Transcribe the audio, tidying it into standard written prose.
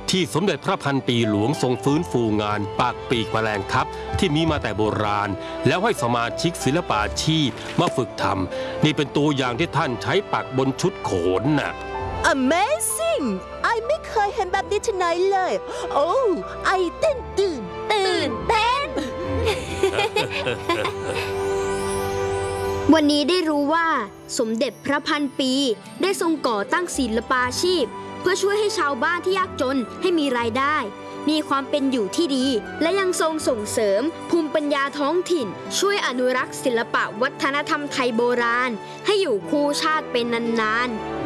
ที่สมเด็จพระพันปีหลวงทรงฟื้นฟูงานปากปีกแมลงทับที่มีมาแต่โบราณแล้วให้สมาชิกศิลปาชีพมาฝึกทำนี่เป็นตัวอย่างที่ท่านใช้ปักบนชุดโขนน่ะ Amazing ไอไม่เคยเห็นแบบนี้ที่ไหนเลยโอ้ไอตื่นเต้นวันนี้ได้รู้ว่าสมเด็จพระพันปีได้ทรงก่อตั้งศิลปาชีพเพื่อช่วยให้ชาวบ้านที่ยากจนให้มีรายได้มีความเป็นอยู่ที่ดีและยังทรงส่งเสริมภูมิปัญญาท้องถิ่นช่วยอนุรักษ์ศิลปะวัฒนธรรมไทยโบราณให้อยู่คู่ชาติเป็นนานๆ